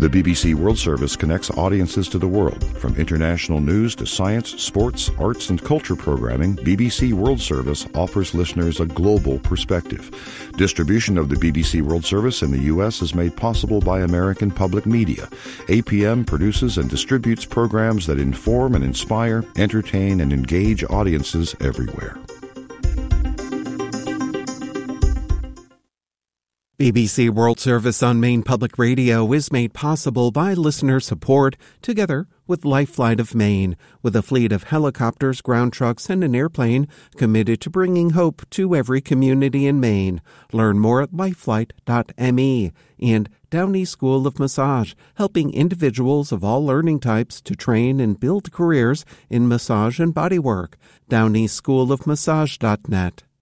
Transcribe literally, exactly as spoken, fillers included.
The B B C World Service connects audiences to the world. From international news to science, sports, arts, and culture programming, B B C World Service offers listeners a global perspective. Distribution of the B B C World Service in the U S is made possible by American Public Media. A P M produces and distributes programs that inform and inspire, entertain, and engage audiences everywhere. B B C World Service on Maine Public Radio is made possible by listener support, together with Lifelight of Maine, with a fleet of helicopters, ground trucks, and an airplane committed to bringing hope to every community in Maine. Learn more at lifelight dot m e. And Downey School of Massage, helping individuals of all learning types to train and build careers in massage and bodywork. downey school of massage dot net.